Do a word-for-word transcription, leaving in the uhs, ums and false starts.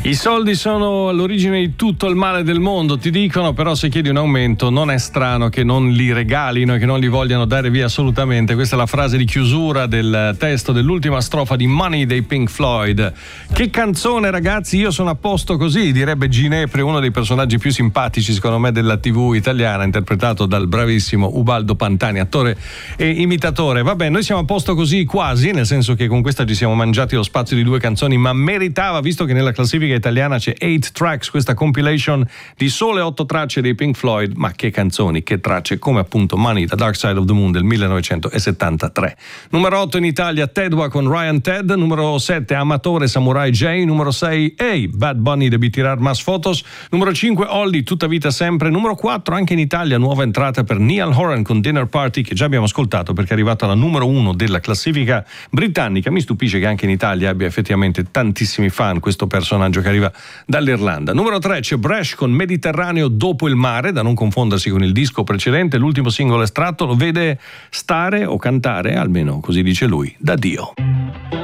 I soldi sono all'origine di tutto il male del mondo, ti dicono, però se chiedi un aumento non è strano che non li regalino e che non li vogliano dare via assolutamente. Questa è la frase di chiusura del testo dell'ultima strofa di Money dei Pink Floyd. Che canzone, ragazzi, io sono a posto così, direbbe Ginepri, uno dei personaggi più simpatici secondo me della tivù italiana, interpretato dal bravissimo Ubaldo Pantani, attore e imitatore. Vabbè, noi siamo a posto così quasi, nel senso che con questa ci siamo mangiati lo spazio di due canzoni, ma meritava, visto che nella classifica italiana c'è eight Tracks, questa compilation di sole otto tracce dei Pink Floyd, ma che canzoni, che tracce, come appunto Money, The Dark Side of the Moon del millenovecentosettantatré. Numero otto in Italia Tedua con Ryan Ted, numero sette Amatore Samurai J, numero sei Hey Bad Bunny Debi Tirar Mas Fotos, numero cinque Olly Tutta Vita Sempre, numero quattro anche in Italia nuova entrata per Niall Horan con Dinner Party, che già abbiamo ascoltato perché è arrivato alla numero uno della classifica britannica. Mi stupisce che anche in Italia abbia effettivamente tantissimi fan questo personaggio che arriva dall'Irlanda. Numero tre c'è Bresh con Mediterraneo dopo il mare, da non confondersi con il disco precedente. L'ultimo singolo estratto lo vede stare o cantare, almeno così dice lui, da Dio.